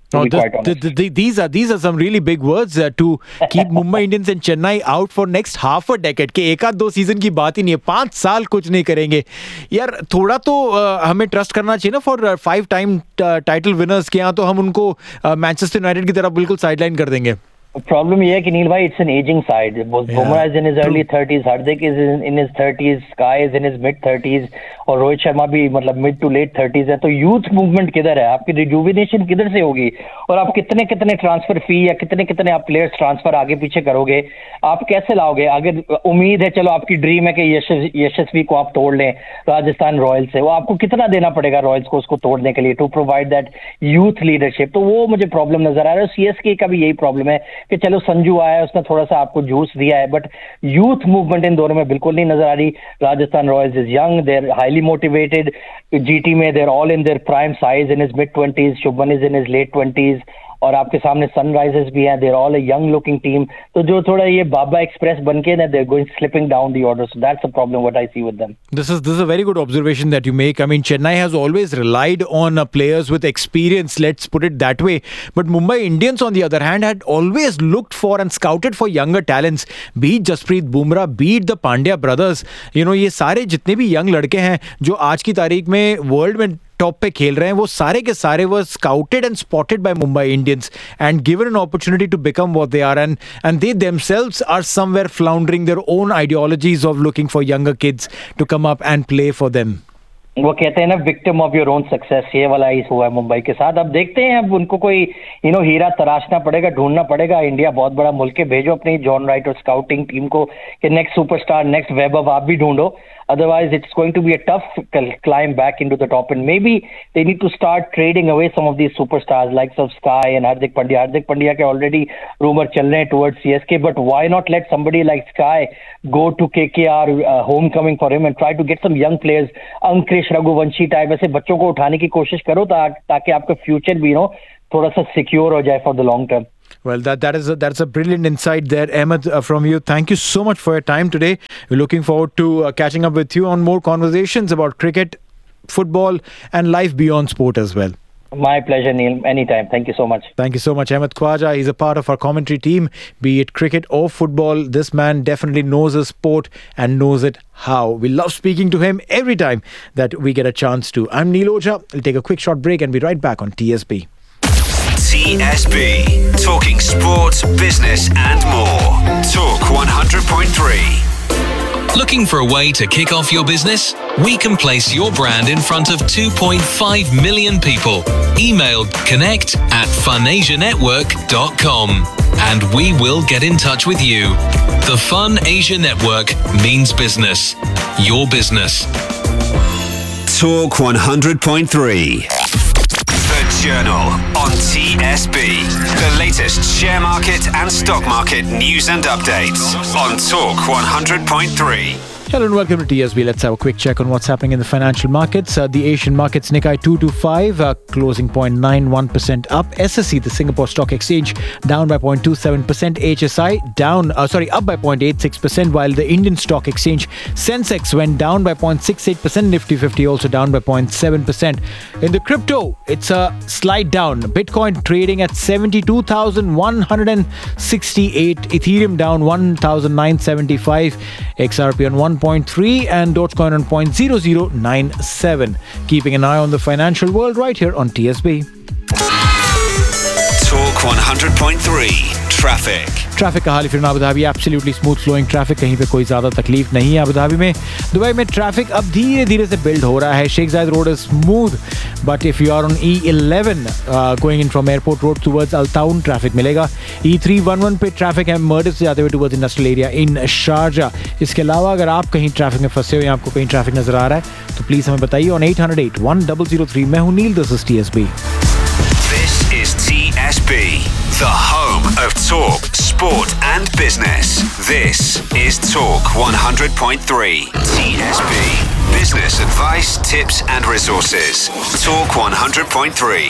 These are some really big words to keep Mumbai Indians and Chennai out for next half a decade. के 1-2 सीजन की बात ही नहीं है, 5 साल कुछ नहीं करेंगे यार. थोड़ा तो हमें ट्रस्ट करना चाहिए ना फॉर 5 टाइम टाइटल विनर्स के यहाँ तो हम उनको मैनचेस्टर यूनाइटेड की तरफ बिल्कुल साइडलाइन कर देंगे. प्रॉब्लम ये है कि नील भाई it's an ageing side. Bumrah is in his early 30s, Hardik is in his 30s, sky is in his mid 30s और रोहित शर्मा भी मतलब मिड टू लेट 30s है. तो यूथ मूवमेंट किधर है? आपकी रिजुविनेशन किधर से होगी? और आप कितने कितने ट्रांसफर फी या कितने कितने आप प्लेयर्स ट्रांसफर आगे पीछे करोगे? आप कैसे लाओगे? अगर उम्मीद है चलो आपकी ड्रीम है कि यशस्वी को आप तोड़ लें राजस्थान रॉयल्स से, वो आपको कितना देना पड़ेगा रॉयल्स को उसको तोड़ने के लिए to provide that youth leadership? तो वो मुझे प्रॉब्लम नजर आ रहा है. सीएसके का भी यही प्रॉब्लम है कि चलो संजू आया है उसने थोड़ा सा आपको जूस दिया है, बट यूथ मूवमेंट इन दोनों में बिल्कुल नहीं नजर आ रही. Rajasthan Royals is young, they are highly motivated. GT में they are all in their prime, size in his mid 20s, Shubman is in his late 20s और आपके सामने सनराइजर्स भी हैं. They are all a young looking team. तो जो थोड़ा ये बाबा एक्सप्रेस बनके ना they are going slipping down the order. So that's a problem what I C with them. This is a very good observation that you make. I mean, Chennai has always relied on players with experience, let's put it that way. But Mumbai Indians, on the other hand, had always looked for and scouted for younger talents. Be it Jasprit Bumrah, be it the Pandya brothers. ये सारे जितने भी young लड़के हैं जो आज की तारीख में वर्ल्ड में टॉप पे खेल रहे हैं, वो सारे के सारे वर scouted and spotted by Mumbai Indians and given an opportunity to become what they are, and they themselves are somewhere floundering their own ideologies of looking for younger kids to come up and play for them. वो कहते हैं ना victim of your own success, ये वाला ही हुआ है मुंबई के साथ. अब देखते हैं, अब उनको कोई हीरा तराशना पड़ेगा, ढूंढना पड़ेगा. इंडिया बहुत बड़ा मुल्क है, भेजो अपनी जॉन राइट और स्काउटिंग टीम को कि नेक्स्ट सुपरस्टार, नेक्स्ट वैभव आप भी ढूंढो. Otherwise, it's going to be a tough climb back into the top, and maybe they need to start trading away some of these superstars like Sky and Hardik Pandya. Hardik Pandya के already rumor चल रहे हैं towards CSK, but why not let somebody like Sky go to KKR, homecoming for him, and try to get some young players, Ankush Raghuvanshi type. ऐसे बच्चों को उठाने की कोशिश करो ताकि आपका future भी थोड़ा सा secure हो जाए for the long term. Well, that's a brilliant insight there, Ahmed, from you. Thank you so much for your time today. We're looking forward to catching up with you on more conversations about cricket, football, and life beyond sport as well. My pleasure, Neil. Anytime. Thank you so much. Thank you so much, Ahmed Khwaja. He's a part of our commentary team, be it cricket or football. This man definitely knows his sport and knows it how. We love speaking to him every time that we get a chance to. I'm Neil Ojha. We'll take a quick short break and be right back on TSB. TSB, talking sports, business and more. Talk 100.3. Looking for a way to kick off your business? We can place your brand in front of 2.5 million people. Email connect@funasianetwork.com and we will get in touch with you. The Fun Asia Network means business. Your business. Talk 100.3. Journal on TSB. The latest share market and stock market news and updates on Talk 100.3. Hello and welcome to TSB. Let's have a quick check on what's happening in the financial markets. The Asian markets, Nikkei 225, closing 0.91% up. SSE, the Singapore Stock Exchange, down by 0.27%. HSI up by 0.86%, while the Indian Stock Exchange, Sensex, went down by 0.68%. Nifty 50 also down by 0.7%. In the crypto, it's a slide down. Bitcoin trading at 72,168. Ethereum down 1,975. XRP on 1.3 and Dogecoin on 0.0097. Keeping an eye on the financial world right here on TSB. Talk 100.3 Traffic. Traffic का हाल फिर Abu Dhabi absolutely smooth flowing traffic, कहीं पे कोई ज़्यादा तकलीफ नहीं है Abu Dhabi में। दुबई में ट्रैफिक अब धीरे धीरे से बिल्ड हो रहा है। शेख जायद road is smooth, but if you are on E11 going in from airport road towards अल्ताउन traffic मिलेगा। E311 पे ट्रैफिक है मर्डिफ से जाते हुए towards industrial area in Sharjah. इसके अलावा अगर आप कहीं ट्रैफिक में फंसे हो या आपको कहीं ट्रैफिक नजर आ रहा है तो प्लीज हमें बताइए ऑन 808-1003। मैं हूं नील, this is TSB। This is TSB, the home of talk, sport and business. This is Talk 100.3. TSB, business advice, tips and resources. Talk 100.3.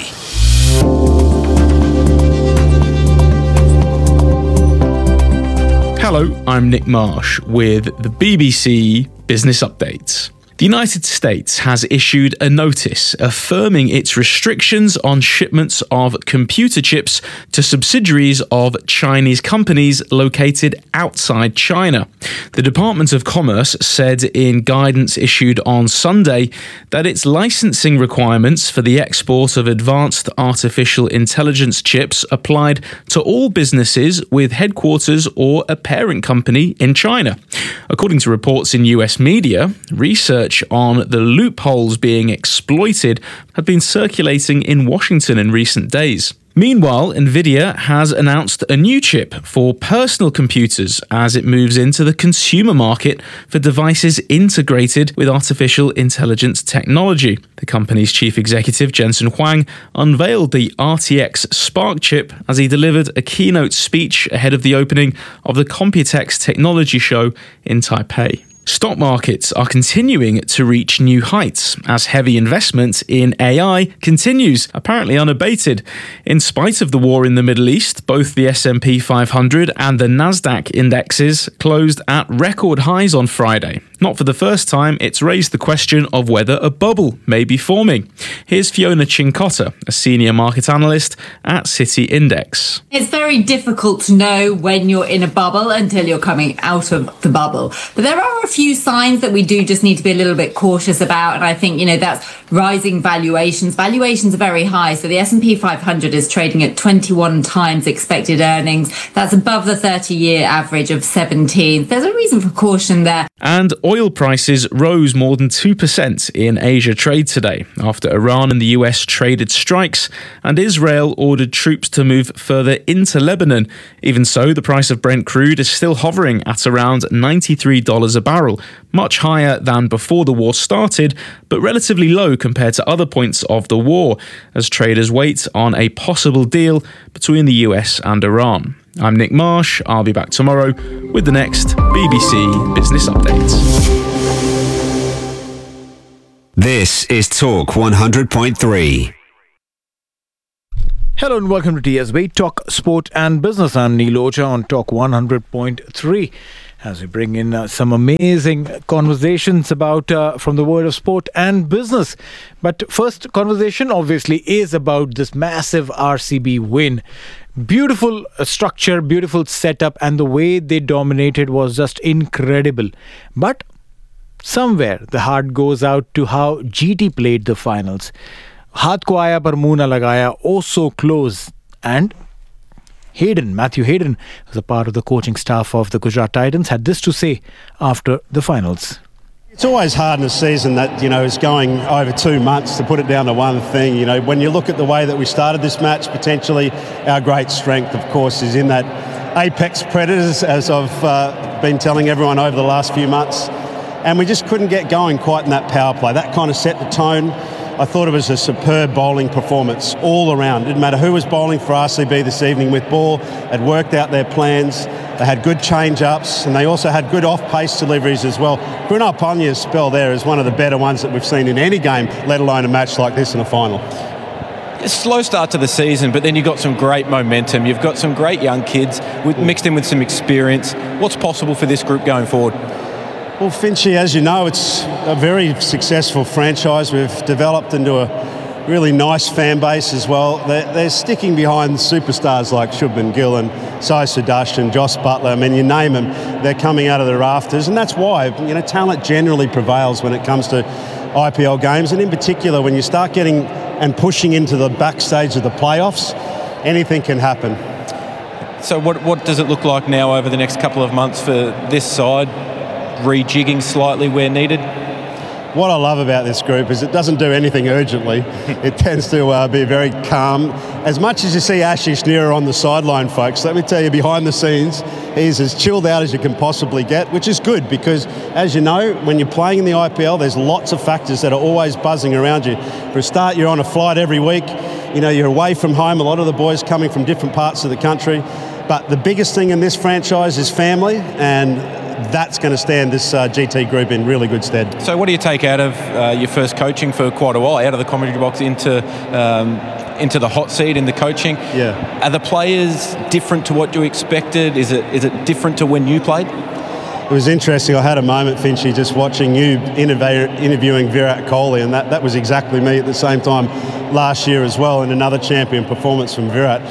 Hello, I'm Nick Marsh with the BBC Business Updates. The United States has issued a notice affirming its restrictions on shipments of computer chips to subsidiaries of Chinese companies located outside China. The Department of Commerce said in guidance issued on Sunday that its licensing requirements for the export of advanced artificial intelligence chips applied to all businesses with headquarters or a parent company in China. According to reports in US media, research on the loopholes being exploited have been circulating in Washington in recent days. Meanwhile, Nvidia has announced a new chip for personal computers as it moves into the consumer market for devices integrated with artificial intelligence technology. The company's chief executive, Jensen Huang, unveiled the RTX Spark chip as he delivered a keynote speech ahead of the opening of the Computex Technology Show in Taipei. Stock markets are continuing to reach new heights as heavy investment in AI continues, apparently unabated. In spite of the war in the Middle East, both the S&P 500 and the Nasdaq indexes closed at record highs on Friday. Not for the first time, it's raised the question of whether a bubble may be forming. Here's Fiona Cincotta, a senior market analyst at City Index. It's very difficult to know when you're in a bubble until you're coming out of the bubble. But there are a few signs that we do just need to be a little bit cautious about. And I think, that's rising valuations. Valuations are very high. So the S&P 500 is trading at 21 times expected earnings. That's above the 30-year average of 17. There's a reason for caution there. And oil prices rose more than 2% in Asia trade today after Iran and the US traded strikes and Israel ordered troops to move further into Lebanon. Even so, the price of Brent crude is still hovering at around $93 a barrel, much higher than before the war started, but relatively low compared to other points of the war, as traders wait on a possible deal between the US and Iran. I'm Nick Marsh. I'll be back tomorrow with the next BBC Business Updates. This is Talk 100.3. Hello and welcome to TSB, Talk Sport and Business. I'm Neil Ocha on Talk 100.3. As we bring in some amazing conversations about from the world of sport and business. But first conversation obviously is about this massive RCB win. Beautiful structure, beautiful setup, and the way they dominated was just incredible. But somewhere the heart goes out to how GT played the finals. Haath ko aaya par muh na lagaya, oh so close. And Matthew Hayden, who's a part of the coaching staff of the Gujarat Titans, had this to say after the finals. It's always hard in a season that, is going over 2 months to put it down to one thing. When you look at the way that we started this match, potentially our great strength, of course, is in that apex predators, as I've been telling everyone over the last few months. And we just couldn't get going quite in that power play. That kind of set the tone. I thought it was a superb bowling performance all around. It didn't matter who was bowling for RCB this evening with ball. They'd worked out their plans. They had good change-ups and they also had good off-pace deliveries as well. Krunal Pandya's spell there is one of the better ones that we've seen in any game, let alone a match like this in a final. A slow start to the season, but then you've got some great momentum. You've got some great young kids mixed in with some experience. What's possible for this group going forward? Well, Finchy, as you know, it's a very successful franchise. We've developed into a really nice fan base as well. They're sticking behind superstars like Shubman Gill and Sai Sudarshan and Joss Butler. I mean, you name them, they're coming out of the rafters. And that's why, talent generally prevails when it comes to IPL games. And in particular, when you start getting and pushing into the backstage of the playoffs, anything can happen. So what does it look like now over the next couple of months for this side, rejigging slightly where needed? What I love about this group is it doesn't do anything urgently. It tends to be very calm. As much as you see Ashish Nehra on the sideline, folks, let me tell you, behind the scenes, he's as chilled out as you can possibly get, which is good because, as you know, when you're playing in the IPL, there's lots of factors that are always buzzing around you. For a start, you're on a flight every week. You know, you're away from home. A lot of the boys coming from different parts of the country. But the biggest thing in this franchise is family, and that's going to stand this GT group in really good stead. So what do you take out of your first coaching for quite a while, out of the commentary box into the hot seat in the coaching? Yeah. Are the players different to what you expected? Is it different to when you played? It was interesting. I had a moment, Finchy, just watching you interviewing Virat Kohli, and that was exactly me at the same time last year as well, and another champion performance from Virat.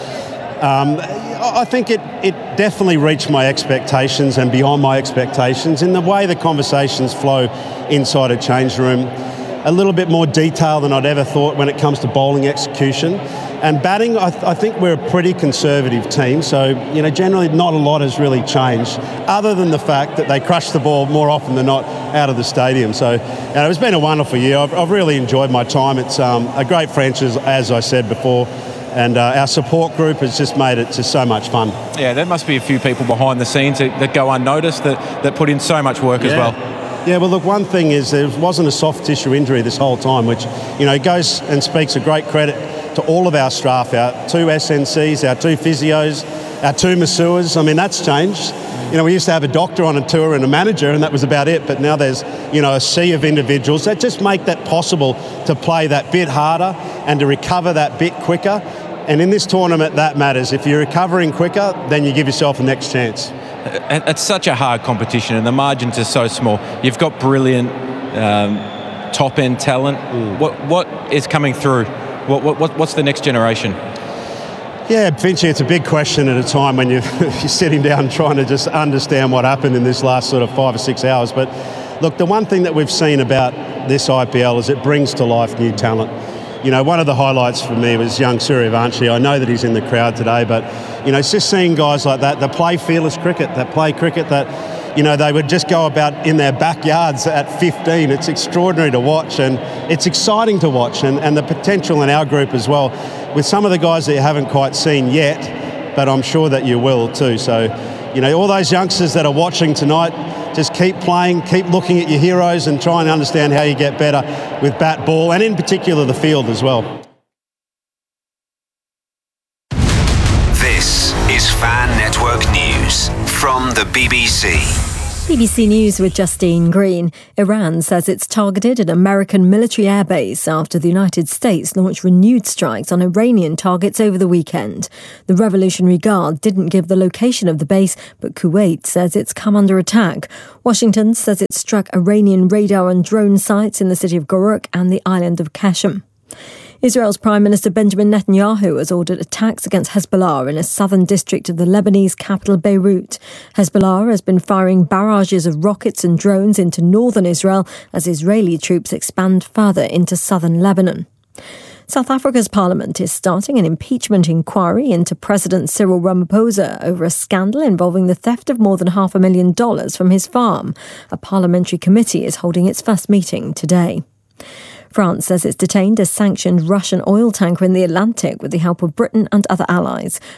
I think it definitely reached my expectations and beyond my expectations in the way the conversations flow inside a change room. A little bit more detail than I'd ever thought when it comes to bowling execution. And batting, I think we're a pretty conservative team, so you know, generally not a lot has really changed, other than the fact that they crush the ball more often than not out of the stadium. So it's been a wonderful year. I've really enjoyed my time. It's a great franchise, as I said before. And our support group has just made it just so much fun. Yeah, there must be a few people behind the scenes that go unnoticed that put in so much work as well. Yeah, well, look, one thing is there wasn't a soft tissue injury this whole time, which, you know, goes and speaks a great credit to all of our staff, our 2 SNCs, our 2 physios, our 2 masseurs. I mean, that's changed. You know, we used to have a doctor on a tour and a manager, and that was about it. But now there's, you know, a sea of individuals that just make that possible to play that bit harder and to recover that bit quicker. And in this tournament, that matters. If you're recovering quicker, then you give yourself the next chance. It's such a hard competition, and the margins are so small. You've got brilliant top-end talent. What is coming through? What's the next generation? Yeah, Finchy, it's a big question at a time when you're sitting down trying to just understand what happened in this last sort of 5 or 6 hours. But look, the one thing that we've seen about this IPL is it brings to life new talent. You know, one of the highlights for me was young Suryavanshi. I know that he's in the crowd today, but, you know, it's just seeing guys like that play fearless cricket, that play cricket that, you know, they would just go about in their backyards at 15. It's extraordinary to watch, and it's exciting to watch, and the potential in our group as well, with some of the guys that you haven't quite seen yet, but I'm sure that you will too. So, you know, all those youngsters that are watching tonight, just keep playing, keep looking at your heroes and try and understand how you get better with bat, ball, and in particular the field as well. This is Fan Network News from the BBC. BBC News with Justine Green. Iran says it's targeted an American military airbase after the United States launched renewed strikes on Iranian targets over the weekend. The Revolutionary Guard didn't give the location of the base, but Kuwait says it's come under attack. Washington says it struck Iranian radar and drone sites in the city of Goruk and the island of Qashm. Israel's Prime Minister Benjamin Netanyahu has ordered attacks against Hezbollah in a southern district of the Lebanese capital Beirut. Hezbollah has been firing barrages of rockets and drones into northern Israel as Israeli troops expand further into southern Lebanon. South Africa's parliament is starting an impeachment inquiry into President Cyril Ramaphosa over a scandal involving the theft of more than $500,000 from his farm. A parliamentary committee is holding its first meeting today. France says it's detained a sanctioned Russian oil tanker in the Atlantic with the help of Britain and other allies.